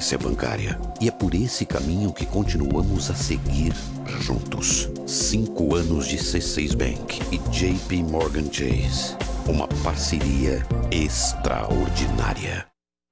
falência bancária. E é por esse caminho que continuamos a seguir juntos. 5 anos de C6 Bank e JP Morgan Chase. Uma parceria extraordinária.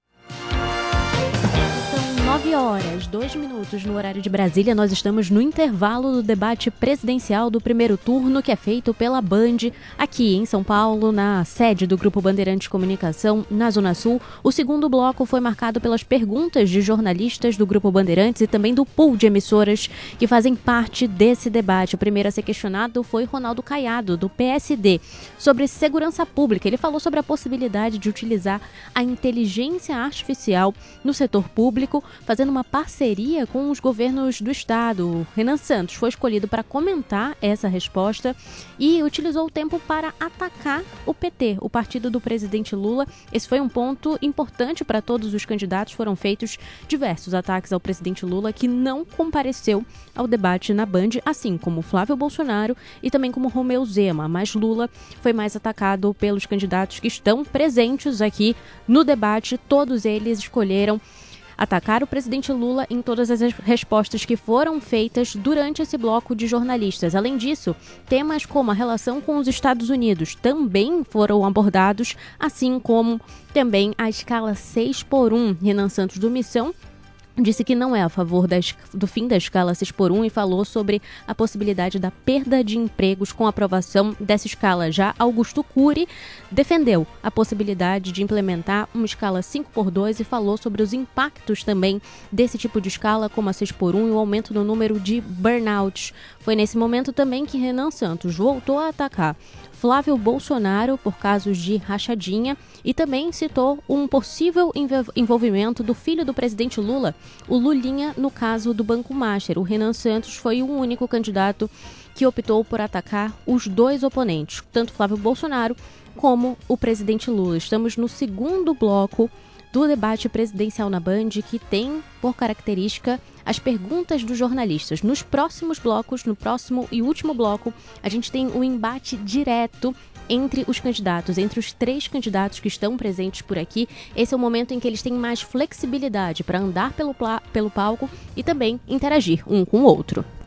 9h02 no horário de Brasília. Nós estamos no intervalo do debate presidencial do primeiro turno, que é feito pela Band aqui em São Paulo, na sede do Grupo Bandeirantes Comunicação, na Zona Sul. O segundo bloco foi marcado pelas perguntas de jornalistas do Grupo Bandeirantes e também do pool de emissoras que fazem parte desse debate. O primeiro a ser questionado foi Ronaldo Caiado, do PSD, sobre segurança pública. Ele falou sobre a possibilidade de utilizar a inteligência artificial no setor público, fazendo uma parceria com os governos do estado. O Renan Santos foi escolhido para comentar essa resposta e utilizou o tempo para atacar o PT, o partido do presidente Lula. Esse foi um ponto importante para todos os candidatos. Foram feitos diversos ataques ao presidente Lula, que não compareceu ao debate na Band, assim como Flávio Bolsonaro e também como Romeu Zema. Mas Lula foi mais atacado pelos candidatos que estão presentes aqui no debate. Todos eles escolheram atacar o presidente Lula em todas as respostas que foram feitas durante esse bloco de jornalistas. Além disso, temas como a relação com os Estados Unidos também foram abordados, assim como também a escala 6x1. Renan Santos, do Missão, disse que não é a favor do fim da escala 6x1 e falou sobre a possibilidade da perda de empregos com a aprovação dessa escala. Já Augusto Cury defendeu a possibilidade de implementar uma escala 5x2 e falou sobre os impactos também desse tipo de escala, como a 6x1 e o aumento no número de burnouts. Foi nesse momento também que Renan Santos voltou a atacar Flávio Bolsonaro por casos de rachadinha e também citou um possível envolvimento do filho do presidente Lula, o Lulinha, no caso do Banco Master. O Renan Santos foi o único candidato que optou por atacar os dois oponentes, tanto Flávio Bolsonaro como o presidente Lula. Estamos no segundo bloco do debate presidencial na Band, que tem por característica as perguntas dos jornalistas. Nos próximos blocos, no próximo e último bloco, a gente tem um embate direto entre os candidatos, entre os 3 candidatos que estão presentes por aqui. Esse é o momento em que eles têm mais flexibilidade para andar pelo palco e também interagir um com o outro.